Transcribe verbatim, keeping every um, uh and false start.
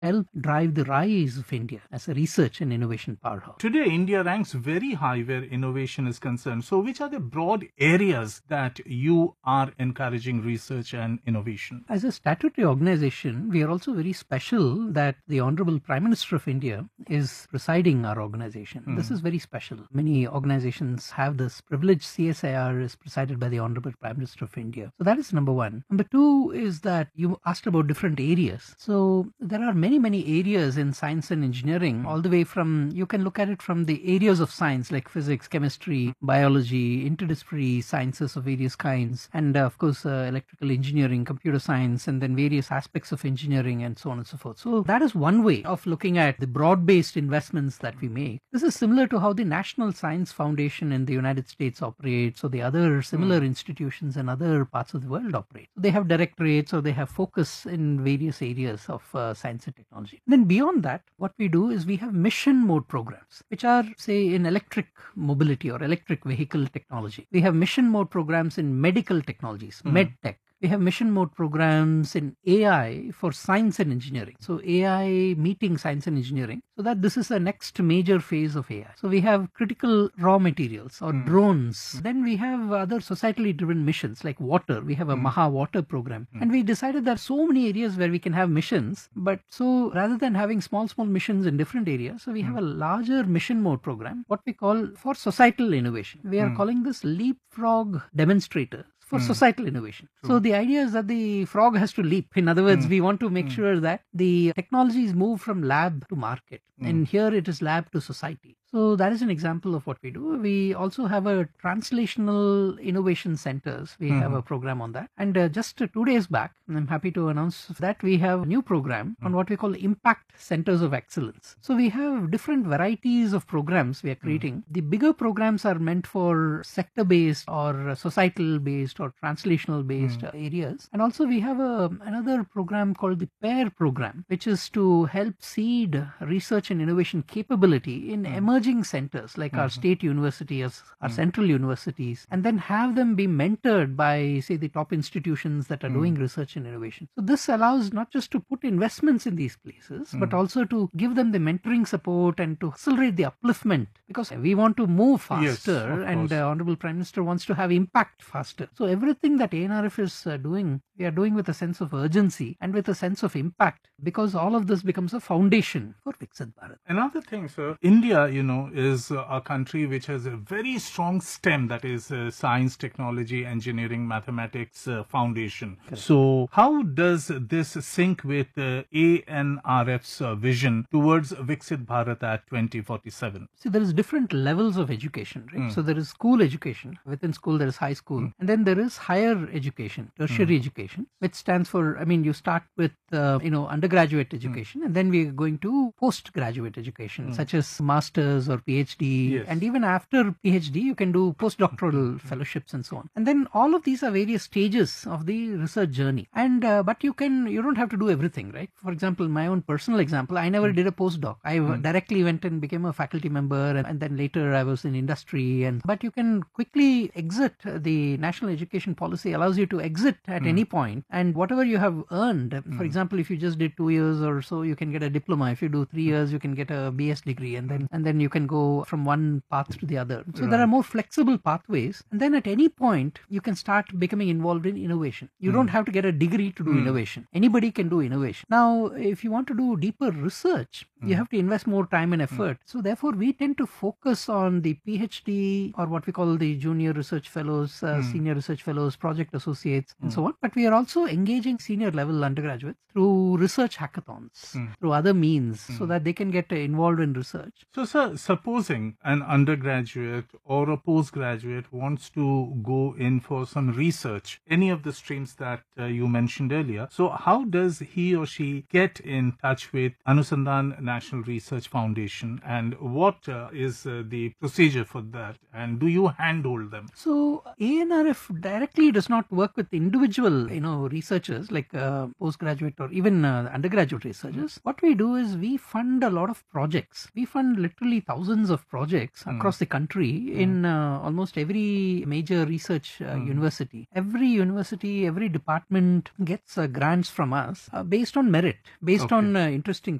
help drive the rise of India as a research and innovation powerhouse. Today, India ranks very high where innovation is concerned. So, which are the broad areas that you are encouraging research and innovation? As a statutory organization, we are also very special that the Honorable Prime Minister of India is presiding our organization. Mm. This is very special. Many organizations have this privilege. C S I R is presided by the Honorable Prime Minister of India. So that is number one. Number two is that you asked about different areas. So there are many, many areas in science and engineering, all the way from, you can look at it from the areas of science like physics, chemistry, biology, interdisciplinary sciences of various kinds, and uh, of course, uh, electrical engineering, computer science, and then various aspects of engineering and so on and so forth. So that is one way of looking at the broad-based investments that we make. This is similar to how the National Science Foundation in the United States operates, or the other similar mm. institutions in other parts of the world operate. So they have directorates or they have focus in various areas of uh, science and technology. And then beyond that, what we do is we have mission mode programs, which are, say, in electric mobility or electric vehicle technology. We have mission mode programs in medical technologies, mm. med tech. We have mission mode programs in A I for science and engineering. So A I meeting science and engineering, so that this is the next major phase of A I. So we have critical raw materials or mm. drones. Mm. Then we have other societally driven missions like water. We have a mm. Maha Water program. Mm. And we decided there are so many areas where we can have missions. But so rather than having small, small missions in different areas, so we have mm. a larger mission mode program, what we call for societal innovation. We are mm. calling this leapfrog demonstrators for mm. societal innovation. True. So the idea is that the frog has to leap. In other words, mm. we want to make mm. sure that the technologies move from lab to market. Mm. And here it is lab to society. So that is an example of what we do. We also have a translational innovation centers. We mm-hmm. have a program on that. And uh, just uh, two days back, I'm happy to announce that we have a new program mm. on what we call impact centers of excellence. So we have different varieties of programs we are creating. Mm. The bigger programs are meant for sector-based or societal-based or translational-based mm. areas. And also we have a, another program called the PAIR program, which is to help seed research and innovation capability in mm. emerging centers like mm-hmm. our state universities, our mm. central universities, and then have them be mentored by, say, the top institutions that are mm. doing research and innovation. So this allows not just to put investments in these places, mm. but also to give them the mentoring support and to accelerate the upliftment, because we want to move faster yes, and the Honorable Prime Minister wants to have impact faster. So everything that A N R F is uh, doing, we are doing with a sense of urgency and with a sense of impact, because all of this becomes a foundation for Viksit Bharat. Another thing, sir, India, you know, is uh, a country which has a very strong stem, that is uh, science, technology, engineering, mathematics uh, foundation. Correct. So how does this sync with uh, A N R F's uh, vision towards Viksit Bharat at twenty forty-seven? See, there is different levels of education, right? Mm. So there is school education. Within school, there is high school. Mm. And then there is higher education, tertiary mm. education, which stands for, I mean, you start with, uh, you know, undergraduate education, mm. and then we are going to postgraduate education, mm. such as master's or PhD. Yes. And even after PhD, you can do postdoctoral mm. fellowships and so on. And then all of these are various stages of the research journey. And, uh, but you can, you don't have to do everything, right? For example, my own personal example, I never mm. did a postdoc. I mm. directly went and became a faculty member, and, and then later I was in industry. And but you can quickly exit. The national education policy allows you to exit at mm. any point, and whatever you have earned, mm. for example, if you just did two years or so, you can get a diploma. If you do three years, you can get a B S degree, and then and then you can go from one path to the other. So right. there are more flexible pathways, and then at any point you can start becoming involved in innovation. You mm. don't have to get a degree to do mm. innovation. Anybody can do innovation. Now, if you want to do deeper research, mm. you have to invest more time and effort. Mm. So therefore, we tend to focus on the PhD, or what we call the junior research fellows, uh, mm. senior research fellows, project associates, mm. and so on. But we are also engaging senior level undergraduates through research hackathons, mm. through other means, mm. so that they can get uh, involved in research. So, sir, supposing an undergraduate or a postgraduate wants to go in for some research, any of the streams that uh, you mentioned earlier, so how does he or she get in touch with Anusandhan National Research Foundation, and what uh, is uh, the procedure for that, and do you handhold them? So A N R F directly does not work with individual, you know, researchers like uh, postgraduate or even uh, undergraduate researchers. Mm. What we do is we fund a lot of projects. We fund literally thousands of projects mm. across the country mm. in uh, almost every major research uh, mm. university. Every university, every department gets uh, grants from us uh, based on merit, based okay. on uh, interesting